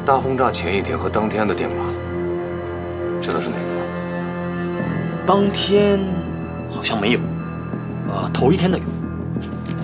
大轰炸前一天和当天的电话，知道是哪个吗？ 当天好像没有，头一天的有。